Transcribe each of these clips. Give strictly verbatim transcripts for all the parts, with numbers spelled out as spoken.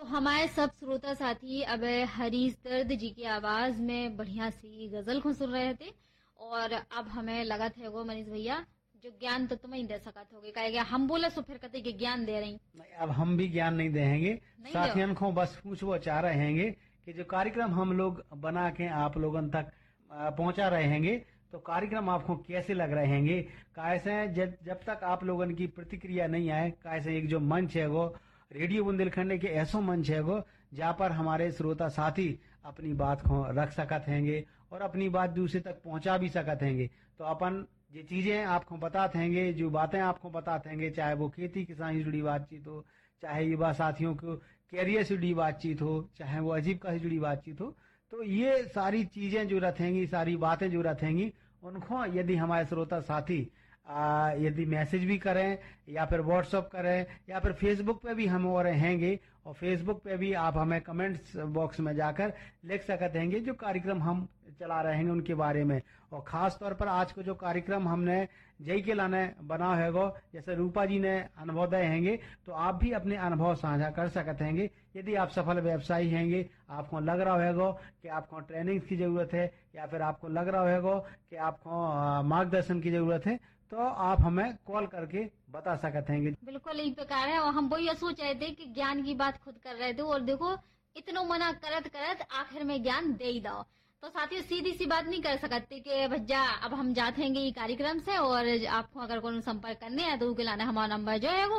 तो हमारे सब श्रोता साथी अब हरीश दर्द जी की आवाज में बढ़िया सी गजल को सुन रहे थे और अब हमें लगा था वो मनीष भैया जो ज्ञान तो तुम्हें दे सका थे कहेगा हम बोले सो फिर कहते कि ज्ञान दे रही अब हम भी ज्ञान नहीं देंगे, साथियों को बस पूछ वो चाह रहे हैं कि जो कार्यक्रम हम लोग बना के आप लोगों तक पहुंचा रहे हैं तो कार्यक्रम आपको कैसे लग रहे हैं। कैसे जब, जब तक आप लोगों की प्रतिक्रिया नहीं आए, कैसे एक जो मंच है वो रेडियो बुंदेलखंड के ऐसा मंच है वो जहाँ पर हमारे श्रोता साथी अपनी बात को रख सकते हैं और अपनी बात दूसरे तक पहुंचा भी सकते हैं। तो अपन ये चीजें आपको बताते हैं, जो बातें आपको बताते हैं, चाहे वो खेती किसान से जुड़ी बातचीत हो, चाहे युवा साथियों को कैरियर से जुड़ी बातचीत हो, चाहे वो आजीविका से जुड़ी बातचीत हो, तो ये सारी चीजें जो रहेंगी, सारी बातें जो रहेंगी, उनको यदि हमारे श्रोता साथी आ, यदि मैसेज भी करें या फिर व्हाट्सएप करें या फिर फेसबुक पे भी हम और रहेंगे और फेसबुक पे भी आप हमें कमेंट्स बॉक्स में जाकर लिख सकते हैं जो कार्यक्रम हम चला रहे हैं उनके बारे में। और खास तौर पर आज को जो कार्यक्रम हमने जय के लाने बना है वो जैसे रूपा जी ने अनुभव दिए हैं, तो आप भी अपने अनुभव साझा कर सकते हैं। यदि आप सफल व्यवसायी हैं, आपको लग रहा है कि आपको ट्रेनिंग की जरूरत है या फिर आपको लग रहा है कि आपको मार्गदर्शन की जरूरत है, तो आप हमें कॉल करके बता सकते हैं। बिल्कुल यही प्रकार है और हम वो ये सोच रहे थे कि ज्ञान की बात खुद कर रहे थे और देखो इतना मना करत करत आखिर में ज्ञान दे ही दो। तो साथियों सीधी सी बात नहीं कर सकते कि भैया अब हम जाते हैं ये कार्यक्रम से और आपको अगर कोई संपर्क करने है तो उसके लाने हमारा नंबर जो है वो।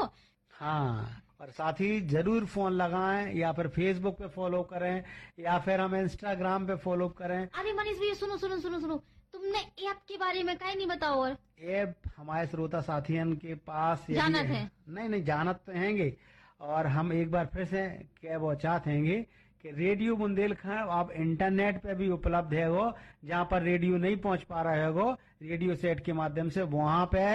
हाँ, और साथ ही जरूर फोन लगाएं या फिर फेसबुक पे फॉलो करें या फिर हमें इंस्टाग्राम पे फॉलो करें। अरे मनीष भैया सुनो सुनो सुनो सुनो तुमने ऐप के बारे में कहीं नहीं बताओ। और ऐप हमारे श्रोता साथियों के पास जानत है? नहीं नहीं जानत तो हैंगे और हम एक बार फिर से क्या वो चाहते हैं कि रेडियो बुंदेलखंड आप इंटरनेट पे भी उपलब्ध है वो, जहाँ पर रेडियो नहीं पहुंच पा रहा है वो रेडियो सेट के माध्यम से वहां पे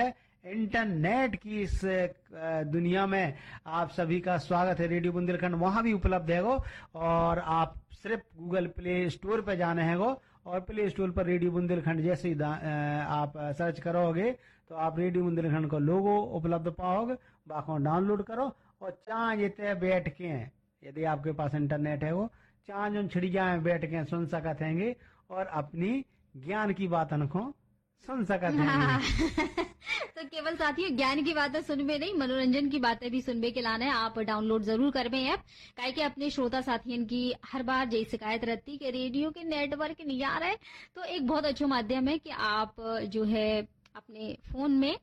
इंटरनेट की इस दुनिया में आप सभी का स्वागत है। रेडियो बुंदेलखंड वहां भी उपलब्ध है वो और आप सिर्फ गूगल प्ले स्टोर पे जाने हैं वो और प्ले स्टोर पर रेडियो बुंदेलखंड जैसे ही आप सर्च करोगे तो आप रेडियो बुंदेलखंड को लोगो उपलब्ध पाओगे, बाको डाउनलोड करो और चाह जितने बैठ के यदि आपके पास इंटरनेट है वो चाह जो छिड़िया में बैठ के सुन सकते हैं और अपनी ज्ञान की बातों को सुन सकते हैं। तो केवल साथियों ज्ञान की बातें सुनबे नहीं, मनोरंजन की बातें भी सुनबे के लाना है। आप डाउनलोड जरूर करबे ऐप, काहे कि अपने श्रोता साथियों की हर बार यही शिकायत रहती कि रेडियो के नेटवर्क नहीं आ रहे। तो एक बहुत अच्छा माध्यम है कि आप जो है अपने फोन में